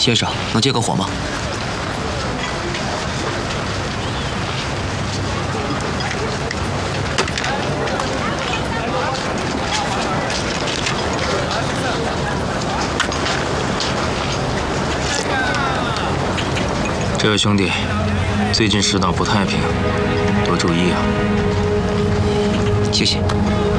先生，能借个火吗？ 这位兄弟，最近世道不太平，多注意啊。 谢谢。